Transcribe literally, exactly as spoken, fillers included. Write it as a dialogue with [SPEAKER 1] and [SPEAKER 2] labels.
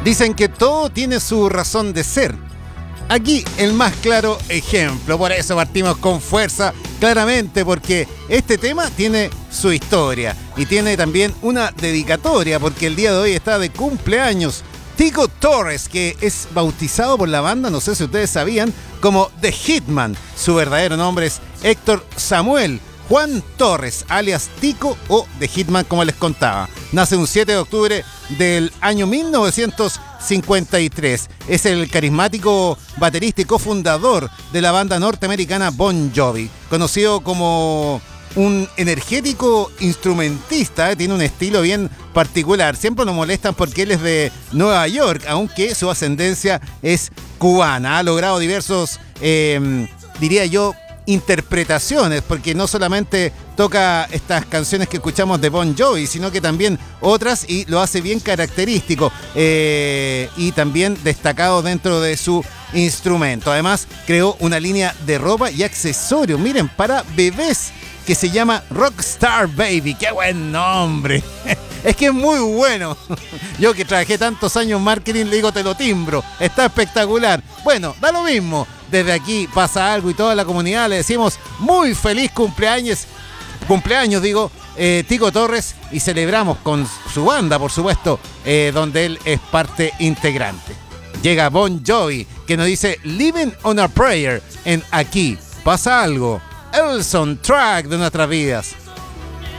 [SPEAKER 1] Dicen que todo tiene su razón de ser. Aquí el más claro ejemplo, por eso partimos con fuerza, claramente, porque este tema tiene su historia y tiene también una dedicatoria, porque el día de hoy está de cumpleaños Tico Torres, que es bautizado por la banda, no sé si ustedes sabían, como The Hitman. Su verdadero nombre es Héctor Samuel Juan Torres, alias Tico o The Hitman, como les contaba. Nace un siete de octubre del año mil novecientos cincuenta y tres. Es el carismático baterista y cofundador de la banda norteamericana Bon Jovi, conocido como un energético instrumentista. eh, tiene un estilo bien particular. Siempre nos molestan porque él es de Nueva York, aunque su ascendencia es cubana. Ha logrado diversos, eh, diría yo, interpretaciones, porque no solamente toca estas canciones que escuchamos de Bon Jovi, sino que también otras, y lo hace bien característico eh, y también destacado dentro de su instrumento. Además, creó una línea de ropa y accesorios, miren, para bebés, que se llama Rockstar Baby. ¡Qué buen nombre! Es que es muy bueno. Yo que trabajé tantos años en marketing, le digo, te lo timbro. Está espectacular. Bueno, da lo mismo. Desde aquí Pasa Algo y toda la comunidad le decimos muy feliz cumpleaños, cumpleaños digo, eh, Tico Torres, y celebramos con su banda, por supuesto, eh, donde él es parte integrante. Llega Bon Jovi, que nos dice Living on a Prayer en Aquí Pasa Algo, el soundtrack de nuestras vidas.